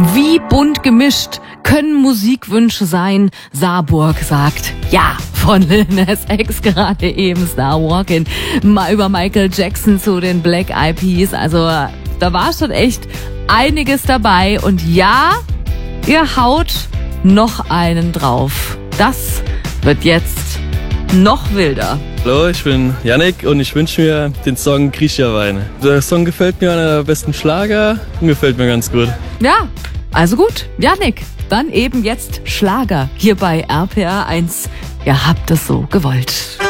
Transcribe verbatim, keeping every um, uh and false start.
Wie bunt gemischt können Musikwünsche sein? Saarburg sagt ja. Von Lil Nas X gerade eben Star Walking. Mal über Michael Jackson zu den Black Eyed Peas. Also da war schon echt einiges dabei. Und ja, ihr haut noch einen drauf. Das wird jetzt noch wilder. Hallo, ich bin Yannick und ich wünsche mir den Song Griechenwein. Der Song gefällt mir, einer der besten Schlager und gefällt mir ganz gut. Ja, also gut, Yannick, dann eben jetzt Schlager hier bei R P R eins. Ihr habt es so gewollt.